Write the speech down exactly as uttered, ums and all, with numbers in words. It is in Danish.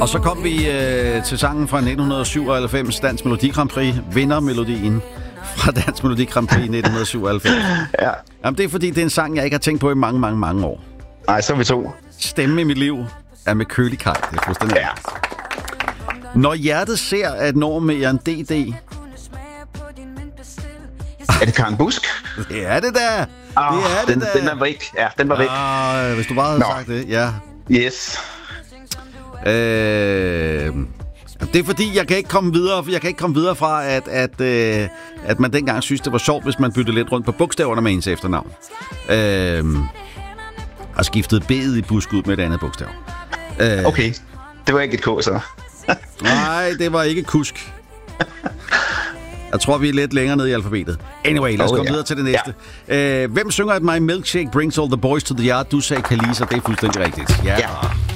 Og så kom vi øh, til sangen fra nitten syvoghalvfems, Dansk Melodi Grand Prix, vindermelodien fra Dansk Melodi Grand Prix nitten syvoghalvfems. Ja. Jamen, det er fordi, det er en sang, jeg ikke har tænkt på i mange, mange, mange år. Nej, så er vi to. Stemme i mit liv er med Kølig Kaj. Det er fuldstændig. Ja. Når hjertet ser, at når med en D D... Er det Karen Busk? Det er det da. Oh, det er den, det da. den er væk. Ja, den var væk. Ah, hvis du bare havde Nå. sagt det, ja. Yes. Øh, det er fordi, jeg kan ikke komme videre, jeg kan ikke komme videre fra, at, at, øh, at man dengang synes, det var sjovt, hvis man byttede lidt rundt på bogstaverne med ens efternavn. Øh, og skiftede B'et i Busk ud med et andet bogstav. Øh, Okay, det var ikke et K, så. Nej, det var ikke kusk. Jeg tror, vi er lidt længere nede i alfabetet. Anyway, lad os Oh, komme ja. videre til det næste. Ja. Øh, hvem synger, at My Milkshake Brings All the Boys to the Yard? Du sagde Kalisa, det er fuldstændig rigtigt. Ja. Ja.